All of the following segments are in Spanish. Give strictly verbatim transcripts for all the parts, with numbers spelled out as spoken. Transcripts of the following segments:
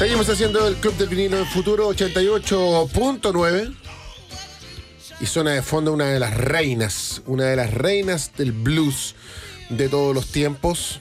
Seguimos haciendo el Club del Vinilo en Futuro ochenta y ocho punto nueve. Y suena de fondo una de las reinas, una de las reinas del blues de todos los tiempos,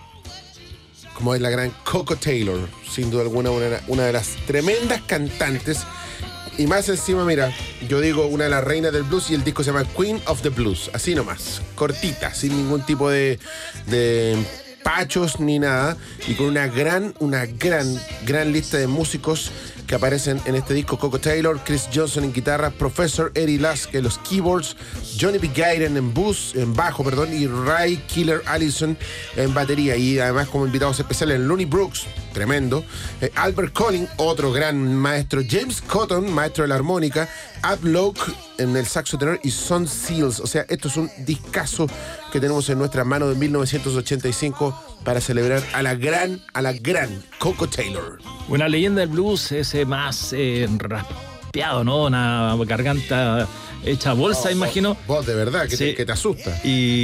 como es la gran Coco Taylor, sin duda alguna una, una de las tremendas cantantes. Y más encima, mira, yo digo una de las reinas del blues y el disco se llama Queen of the Blues, así nomás, cortita, sin ningún tipo de, de pachos ni nada, y con una gran, una gran, gran lista de músicos que aparecen en este disco: Coco Taylor, Chris Johnson en guitarra, Professor Eddie Lask en los keyboards, Johnny B. Guyton en bus, en bajo, perdón, y Ray Killer Allison en batería. Y además como invitados especiales Lonnie Brooks, tremendo, eh, Albert Collin, otro gran maestro, James Cotton, maestro de la armónica, Ab Loke en el saxo tenor y Son Seals. O sea, esto es un discazo que tenemos en nuestras manos de mil novecientos ochenta y cinco para celebrar a la gran, a la gran Coco Taylor. Una leyenda del blues, ese más eh, raspeado, ¿no? Una garganta hecha bolsa, oh, imagino. Vos, vos de verdad, que, sí. te, que te asusta.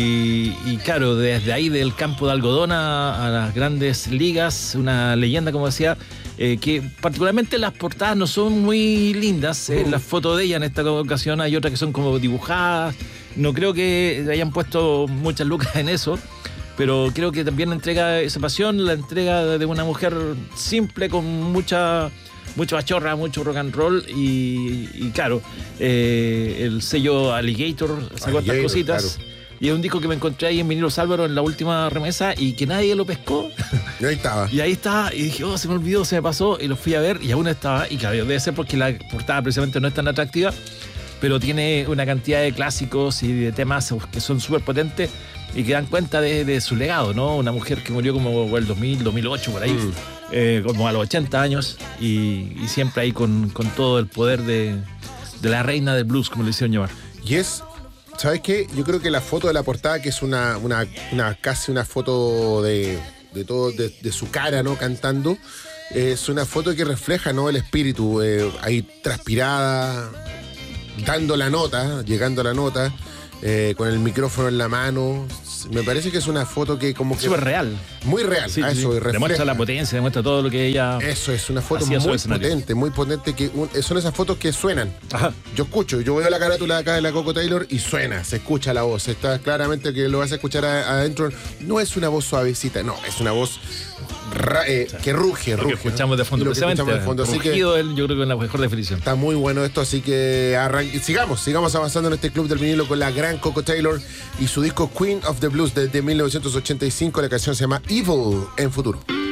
Y, y claro, desde ahí del campo de algodón a, a las grandes ligas, una leyenda, como decía, eh, que particularmente las portadas no son muy lindas. Eh, uh. Las fotos de ella en esta ocasión hay otras que son como dibujadas. No creo que hayan puesto muchas lucas en eso, pero creo que también entrega esa pasión, la entrega de una mujer simple con mucha mucha bachorra, mucho rock and roll y, y claro, eh, el sello Alligator sacó estas cositas. Claro. Y es un disco que me encontré ahí en Vinilos Álvaro en la última remesa y que nadie lo pescó. Y ahí estaba. Y ahí estaba, y dije, oh, se me olvidó, se me pasó, y lo fui a ver y aún estaba, y claro, debe ser porque la portada precisamente no es tan atractiva, pero tiene una cantidad de clásicos y de temas que son súper potentes y que dan cuenta de, de su legado, ¿no? Una mujer que murió como el dos mil, dos mil ocho, por ahí, mm. eh, como a los ochenta años, y, y siempre ahí con, con todo el poder de, de la reina del blues, como le hicieron llamar. Y es, ¿sabes qué? Yo creo que la foto de la portada, que es una, una, una casi una foto de, de todo, de, de su cara, ¿no? Cantando, es una foto que refleja, ¿no? El espíritu, eh, ahí transpirada, dando la nota, llegando a la nota, eh, con el micrófono en la mano. Me parece que es una foto que como que... Súper real. Muy real, sí, a sí, eso. Sí. Refleja. Demuestra la potencia, demuestra todo lo que ella... Eso, es una foto muy potente, muy potente, que un, son esas fotos que suenan. Ajá. Yo escucho, yo veo la carátula de acá de la Coco Taylor y suena, se escucha la voz. Está claramente que lo vas a escuchar adentro. No es una voz suavecita, no, es una voz... Ra, eh, que ruge, lo ruge. Que escuchamos de fondo, lo que escuchamos de fondo. Así que yo creo que es la mejor definición. Está muy bueno esto, así que arranque, sigamos, sigamos avanzando en este Club del Vinilo con la gran Coco Taylor y su disco Queen of the Blues desde mil novecientos ochenta y cinco. La canción se llama Evil en Futuro.